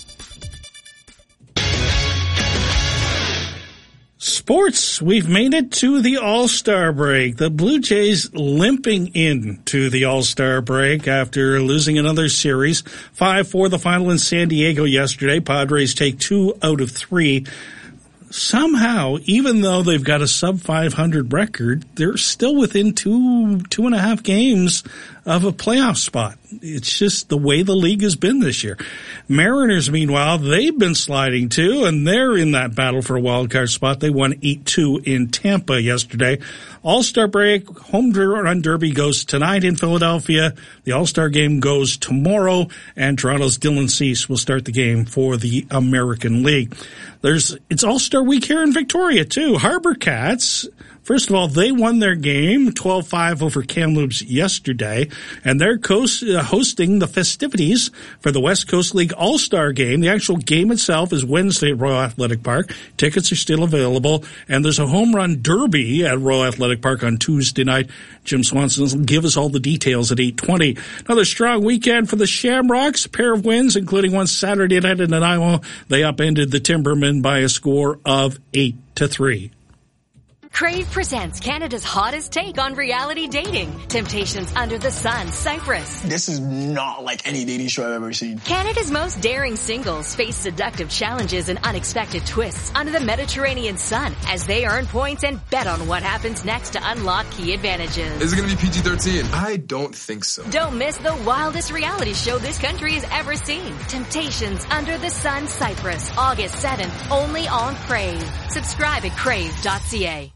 Sports, we've made it to the All-Star break. The Blue Jays limping in to the All-Star break after losing another series. 5-4 the final in San Diego yesterday. Padres take 2 out of 3. Somehow, even though they've got a sub-500 record, they're still within 2.5 games of a playoff spot. It's just the way the league has been this year. Mariners, meanwhile, they've been sliding too, and they're in that battle for a wild card spot. They won 8-2 in Tampa yesterday. All-Star break, home run derby goes tonight in Philadelphia. The All-Star game goes tomorrow, and Toronto's Dylan Cease will start the game for the American League. It's All-Star week here in Victoria too. Harbor Cats, first of all, they won their game 12-5 over Kamloops yesterday, and they're hosting the festivities for the West Coast League All-Star game. The actual game itself is Wednesday at Royal Athletic Park. Tickets are still available, and there's a home run derby at Royal Athletic Park on Tuesday night. Jim Swanson will give us all the details at 8:20. Another strong weekend for the Shamrocks. A pair of wins, including one Saturday night in Nanaimo. They upended the Timbermen by a score of 8-3. Crave presents Canada's hottest take on reality dating. Temptations Under the Sun, Cyprus. This is not like any dating show I've ever seen. Canada's most daring singles face seductive challenges and unexpected twists under the Mediterranean sun as they earn points and bet on what happens next to unlock key advantages. Is it going to be PG-13? I don't think so. Don't miss the wildest reality show this country has ever seen. Temptations Under the Sun, Cyprus. August 7th, only on Crave. Subscribe at crave.ca.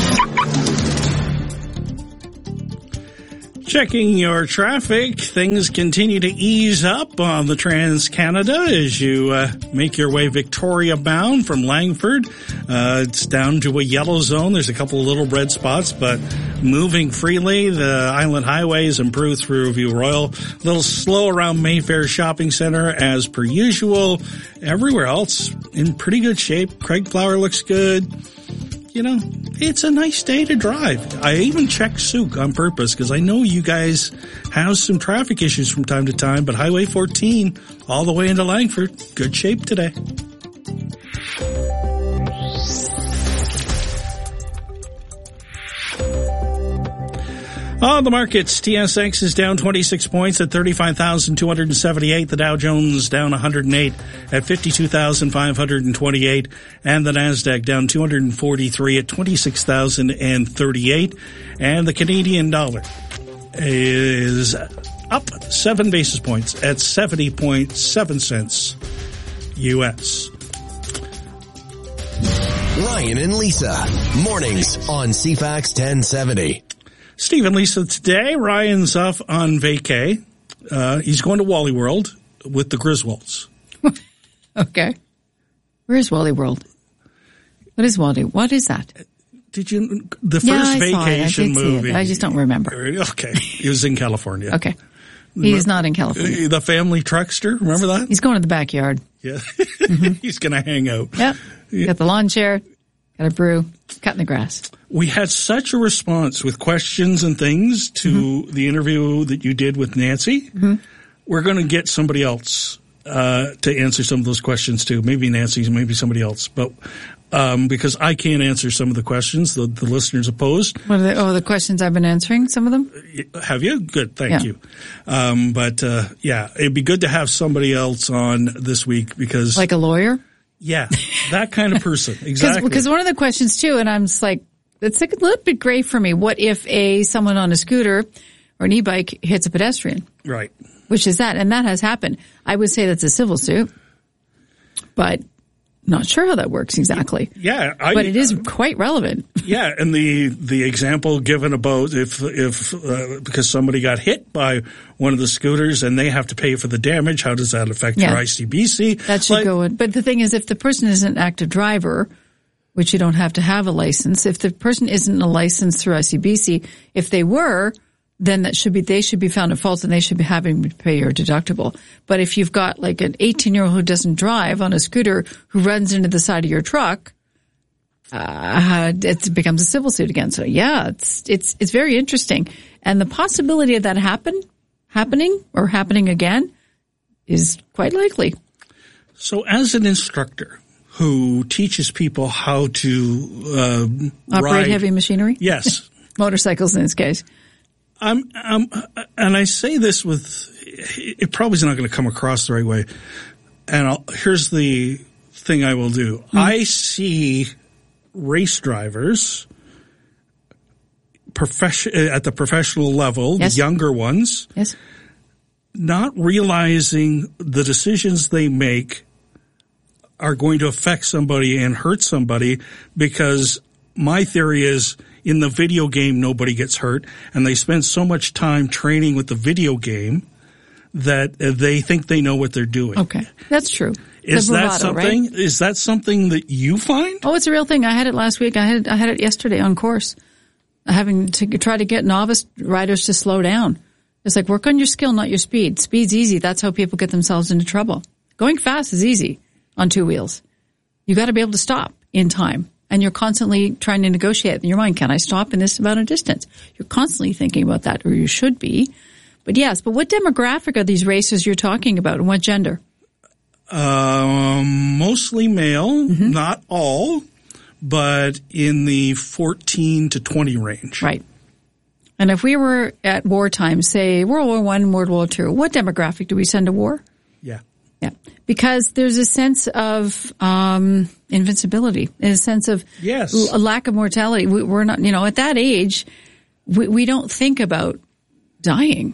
Checking your traffic, things continue to ease up on the Trans-Canada as you make your way Victoria bound from Langford. It's down to a yellow zone. There's a couple of little red spots, but moving freely. The Island Highway is improved through View Royal. A little slow around Mayfair Shopping Center as per usual. Everywhere else in pretty good shape. Craig Flower looks good. You know, it's a nice day to drive. I even checked Souk on purpose because I know you guys have some traffic issues from time to time, but Highway 14 all the way into Langford, good shape today. On the markets, TSX is down 26 points at 35,278. The Dow Jones down 108 at 52,528. And the NASDAQ down 243 at 26,038. And the Canadian dollar is up 7 basis points at 70.7 cents U.S. Ryan and Lisa, mornings on CFAX 1070. Steve and Lisa today. Ryan's off on vacay. He's going to Wally World with the Griswolds. Okay. Where's Wally World? What is Wally? What is that? Did you, the first vacation movie? I just don't remember. Okay. It was in California. Okay. He's not in California. The family truckster, remember that? He's going to the backyard. Yeah. Mm-hmm. He's going to hang out. Yep. Got the lawn chair, got a brew, cutting the grass. We had such a response with questions and things to the interview that you did with Nancy. Mm-hmm. We're going to get somebody else to answer some of those questions too. Maybe Nancy, maybe somebody else. But because I can't answer some of the questions the listeners have posed. What are they? Oh, the questions I've been answering, some of them? Have you? Good, thank you. But it'd be good to have somebody else on this week because... Like a lawyer? Yeah, that kind of person. Exactly. Because one of the questions too, and I'm just like, it's like a little bit gray for me. What if someone on a scooter or an e-bike hits a pedestrian? Right. Which is that, and that has happened. I would say that's a civil suit, but not sure how that works exactly. Yeah. But it is quite relevant. Yeah, and the example given about if because somebody got hit by one of the scooters and they have to pay for the damage, how does that affect your ICBC? That should go in. But the thing is, if the person is an active driver, which you don't have to have a license, if the person isn't a license through ICBC, if they were, then they should be found at fault and they should be having to pay your deductible. But if you've got like an 18-year-old who doesn't drive on a scooter who runs into the side of your truck, it becomes a civil suit again. So yeah, it's very interesting. And the possibility of that happening again is quite likely. So as an instructor who teaches people how to operate heavy machinery? Yes. Motorcycles in this case. And I say this it probably is not going to come across the right way. And here's the thing I will do. Mm-hmm. I see race drivers at the professional level, the younger ones, not realizing the decisions they make are going to affect somebody and hurt somebody, because my theory is in the video game nobody gets hurt, and they spend so much time training with the video game that they think they know what they're doing. Okay, that's true. Is that something that you find? Oh, it's a real thing. I had it last week. I had it yesterday on course. Having to try to get novice riders to slow down. It's like, work on your skill, not your speed. Speed's easy. That's how people get themselves into trouble. Going fast is easy on two wheels. You got to be able to stop in time. And you're constantly trying to negotiate in your mind. Can I stop in this amount of distance? You're constantly thinking about that, or you should be. But yes, but what demographic are these racers you're talking about, and what gender? Mostly male, not all, but in the 14 to 20 range. Right. And if we were at wartime, say World War I, World War II, what demographic do we send to war? Yeah. Yeah. Because there's a sense of invincibility, a sense of a lack of mortality. We're not, at that age, we don't think about dying,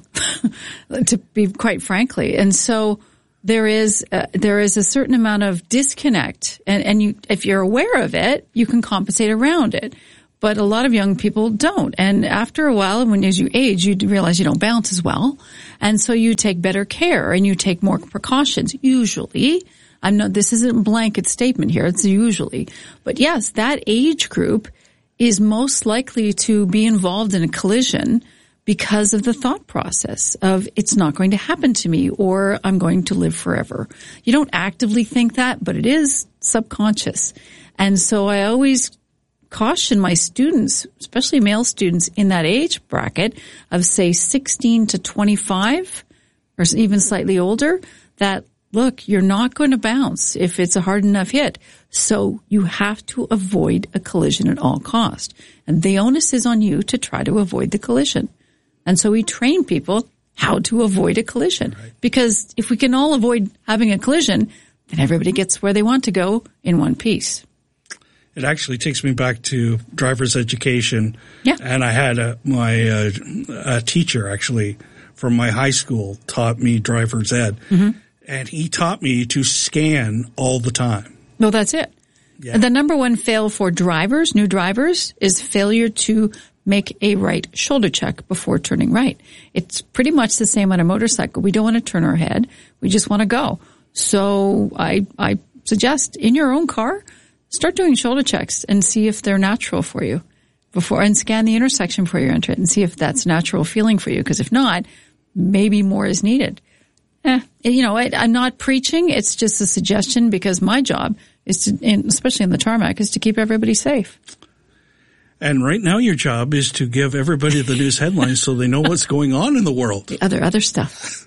to be quite frankly. And so there is a certain amount of disconnect, and if you're aware of it, you can compensate around it. But a lot of young people don't. And after a while, as you age, you realize you don't balance as well. And so you take better care and you take more precautions. Usually, this isn't a blanket statement here. It's usually. But yes, that age group is most likely to be involved in a collision because of the thought process of it's not going to happen to me or I'm going to live forever. You don't actively think that, but it is subconscious. And so I always caution my students, especially male students in that age bracket of say 16 to 25 or even slightly older, that look, you're not going to bounce if it's a hard enough hit. So you have to avoid a collision at all cost. And the onus is on you to try to avoid the collision. And so we train people how to avoid a collision. Right. Because if we can all avoid having a collision, then everybody gets where they want to go in one piece. It actually takes me back to driver's education. Yeah. And I had my teacher actually from my high school taught me driver's ed. Mm-hmm. And he taught me to scan all the time. Well, that's it. Yeah. And the number one fail for drivers, new drivers, is failure to make a right shoulder check before turning right. It's pretty much the same on a motorcycle. We don't want to turn our head. We just want to go. So I suggest in your own car, start doing shoulder checks and see if they're natural for you and scan the intersection before you enter it and see if that's a natural feeling for you. Because if not, maybe more is needed. I'm not preaching. It's just a suggestion because my job is to, especially in the tarmac, is to keep everybody safe. And right now your job is to give everybody the news headlines so they know what's going on in the world. The other stuff.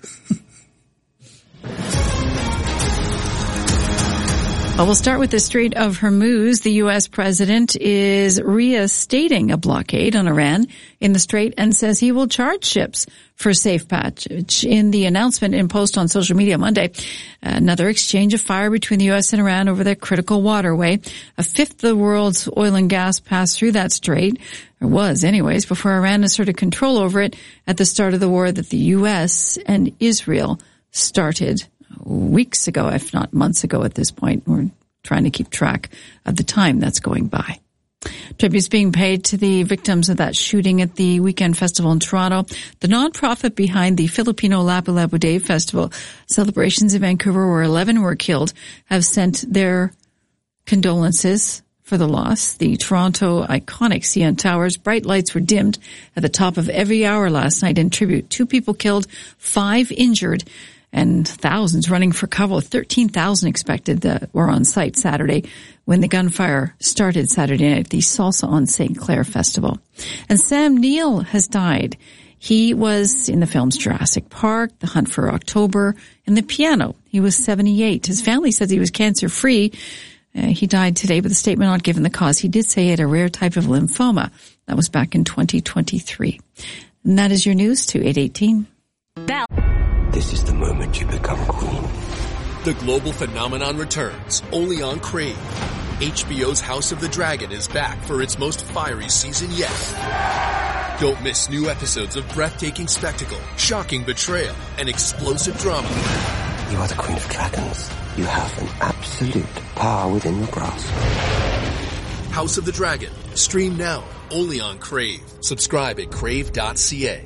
Well, we'll start with the Strait of Hormuz. The U.S. president is reinstating a blockade on Iran in the strait and says he will charge ships for safe passage. In the announcement in post on social media Monday, another exchange of fire between the U.S. and Iran over that critical waterway. A fifth of the world's oil and gas passed through that strait, or was anyways, before Iran asserted control over it at the start of the war that the U.S. and Israel started weeks ago, if not months ago at this point. We're trying to keep track of the time that's going by. Tributes being paid to the victims of that shooting at the Weekend Festival in Toronto. The nonprofit behind the Filipino Lapu-Lapu Day Festival celebrations in Vancouver, where 11 were killed, have sent their condolences for the loss. The Toronto iconic CN Towers, bright lights were dimmed at the top of every hour last night in tribute. 2 people killed, 5 injured, and thousands running for cover. 13,000 expected that were on site Saturday when the gunfire started Saturday night at the Salsa on St. Clair Festival. And Sam Neill has died. He was in the films Jurassic Park, The Hunt for October, and The Piano. He was 78. His family says he was cancer-free. He died today with a statement not given the cause. He did say he had a rare type of lymphoma. That was back in 2023. And that is your news to 8:18. Bell. This is the moment you become queen. The global phenomenon returns, only on Crave. HBO's House of the Dragon is back for its most fiery season yet. Don't miss new episodes of breathtaking spectacle, shocking betrayal, and explosive drama. You are the queen of dragons. You have an absolute power within your grasp. House of the Dragon. Stream now, only on Crave. Subscribe at crave.ca.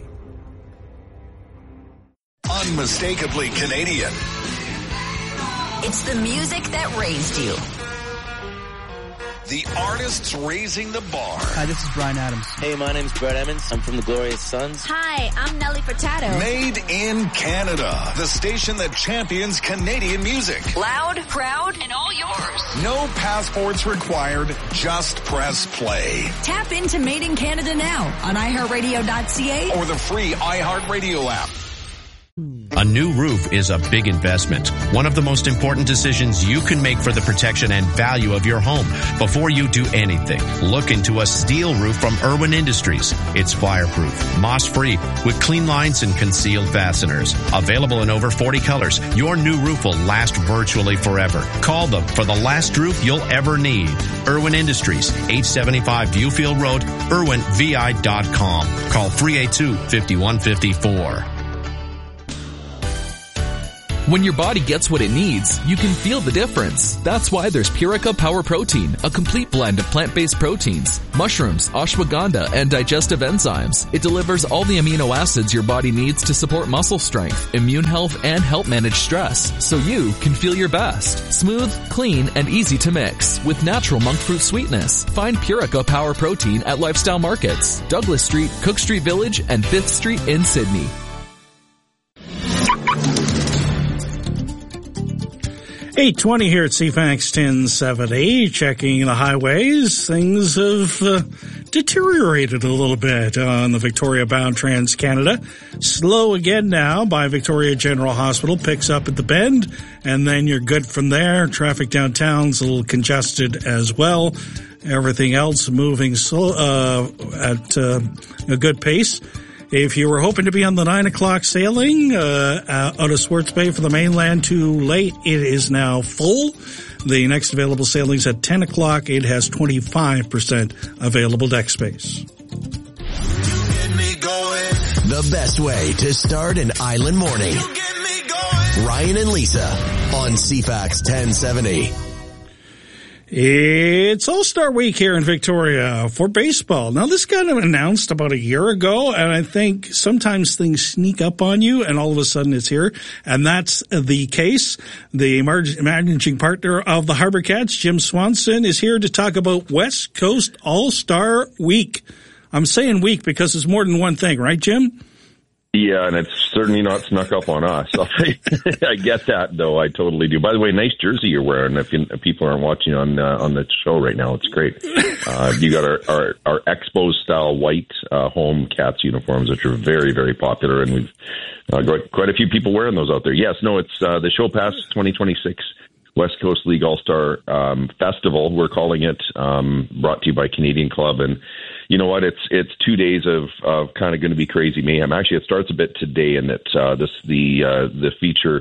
Unmistakably Canadian. It's the music that raised you. The artists raising the bar. Hi, this is Bryan Adams. Hey, my name's Brett Emmons. I'm from the Glorious Sons. Hi, I'm Nelly Furtado. Made in Canada. The station that champions Canadian music. Loud, proud, and all yours. No passports required. Just press play. Tap into Made in Canada now on iHeartRadio.ca or the free iHeartRadio app. A new roof is a big investment. One of the most important decisions you can make for the protection and value of your home. Before you do anything, look into a steel roof from Irwin Industries. It's fireproof, moss-free, with clean lines and concealed fasteners. Available in over 40 colors, your new roof will last virtually forever. Call them for the last roof you'll ever need. Irwin Industries, 875 Viewfield Road, irwinvi.com. Call 382-5154. When your body gets what it needs, you can feel the difference. That's why there's Purica Power Protein, a complete blend of plant-based proteins, mushrooms, ashwagandha, and digestive enzymes. It delivers all the amino acids your body needs to support muscle strength, immune health, and help manage stress, so you can feel your best. Smooth, clean, and easy to mix with natural monk fruit sweetness. Find Purica Power Protein at Lifestyle Markets, Douglas Street, Cook Street Village, and 5th Street in Sydney. 8:20 here at CFAX 1070, checking the highways. Things have deteriorated a little bit on the Victoria-bound Trans-Canada. Slow again now by Victoria General Hospital, picks up at the Bend, and then you're good from there. Traffic downtown's a little congested as well. Everything else moving slow, at a good pace. If you were hoping to be on the 9 o'clock sailing out of Swartz Bay for the mainland too late, it is now full. The next available sailing's at 10 o'clock. It has 25% available deck space. The best way to start an island morning. Ryan and Lisa on CFAX 1070. It's All-Star Week here in Victoria for baseball. Now, this got announced about a year ago, and I think sometimes things sneak up on you, and all of a sudden it's here. And that's the case. The managing partner of the Harbour Cats, Jim Swanson, is here to talk about West Coast All-Star Week. I'm saying week because it's more than one thing, right, Jim? Yeah, and it's certainly not snuck up on us. I get that, though. I totally do. By the way, nice jersey you're wearing. If people aren't watching on the show right now, it's great. You got our Expos-style white home Cats uniforms, which are very, very popular, and we've got quite a few people wearing those out there. Yes, no, it's the Show Pass 2026 West Coast League All-Star Festival, we're calling it, brought to you by Canadian Club. And you know what? It's 2 days of kind of going to be crazy mayhem. Actually, it starts a bit today, and that the feature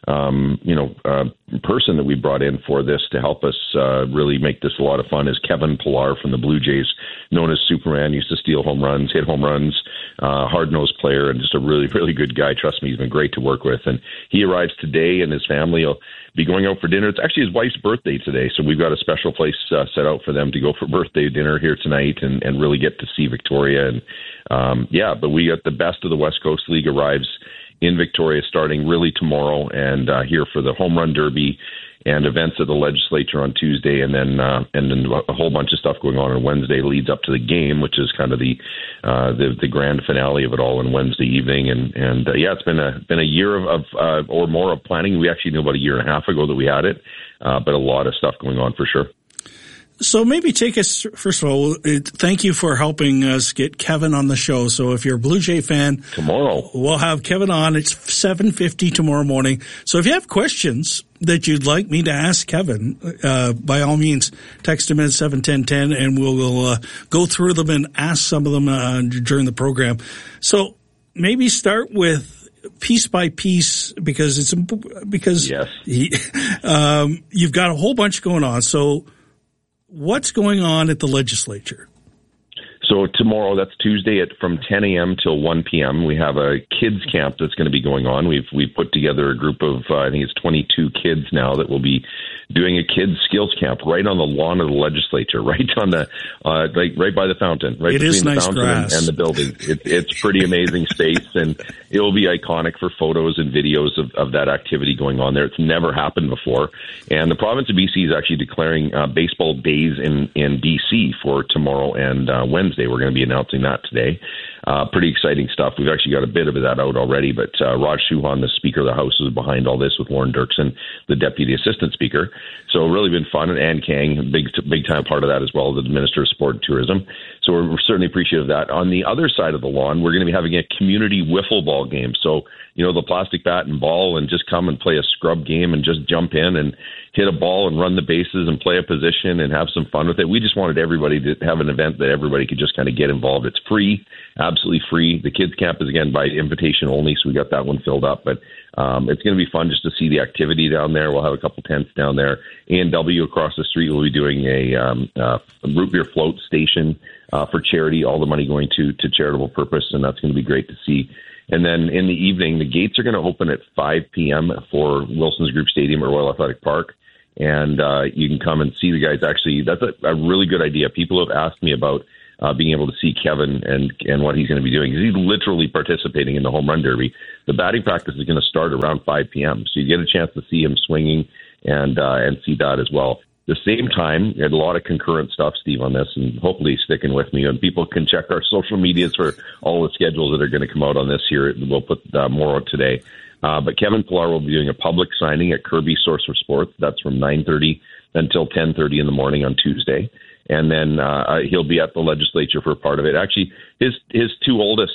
person that we brought in for this to help us really make this a lot of fun is Kevin Pillar from the Blue Jays, known as Superman. Used to steal home runs, hit home runs, hard-nosed player, and just a really, really good guy. Trust me, he's been great to work with. And he arrives today, and his family will be going out for dinner. It's actually his wife's birthday today, so we've got a special place set out for them to go for birthday dinner here tonight and really get to see Victoria. And but we got the best of the West Coast League arrives in Victoria starting really tomorrow, and here for the Home Run Derby and events at the legislature on Tuesday, and then a whole bunch of stuff going on Wednesday leads up to the game, which is kind of the grand finale of it all on Wednesday evening. And it's been a year of or more of planning. We actually knew about a year and a half ago that we had it, but a lot of stuff going on for sure. So maybe take us, first of all, thank you for helping us get Kevin on the show. So if you're a Blue Jay fan, tomorrow we'll have Kevin on. It's 7:50 tomorrow morning. So if you have questions that you'd like me to ask Kevin, by all means, text him at 71010 and we'll go through them and ask some of them during the program. So maybe start with piece by piece because yes. You've got a whole bunch going on. So what's going on at the legislature? So tomorrow, that's Tuesday, from 10 a.m. till 1 p.m., we have a kids camp that's going to be going on. We've put together a group of, I think it's 22 kids now that will be doing a kids skills camp right on the lawn of the legislature, right on the, right by the fountain, right between the fountain and the building. It's pretty amazing space, and it will be iconic for photos and videos of that activity going on there. It's never happened before. And the province of BC is actually declaring baseball days in BC for tomorrow and Wednesday. We're going to be announcing that today. Pretty exciting stuff. We've actually got a bit of that out already, but Raj Chouhan, the Speaker of the House, is behind all this with Warren Dirksen, the Deputy Assistant Speaker. So really been fun. And Ann Kang, big time part of that as well, the Minister of Sport and Tourism. So we're certainly appreciative of that. On the other side of the lawn, we're going to be having a community wiffle ball game. So, the plastic bat and ball, and just come and play a scrub game and just jump in and hit a ball and run the bases and play a position and have some fun with it. We just wanted everybody to have an event that everybody could just kind of get involved. It's free, absolutely free. The kids camp is, again, by invitation only, so we got that one filled up. But it's going to be fun just to see the activity down there. We'll have a couple tents down there. A&W across the street will be doing a root beer float station for charity, all the money going to charitable purpose, and that's going to be great to see. And then in the evening, the gates are going to open at 5 p.m. for Wilson's Group Stadium at Royal Athletic Park, and you can come and see the guys. Actually, that's a really good idea. People have asked me about being able to see Kevin and what he's going to be doing. He's literally participating in the home run derby. The batting practice is going to start around 5 p.m., so you get a chance to see him swinging and see that as well. The same time, we had a lot of concurrent stuff, Steve, on this, and hopefully sticking with me. And people can check our social medias for all the schedules that are going to come out on this here. We'll put more out today. But Kevin Pillar will be doing a public signing at Kirby Source for Sports. That's from 9:30 until 10:30 in the morning on Tuesday. And then he'll be at the legislature for part of it. Actually, his two oldest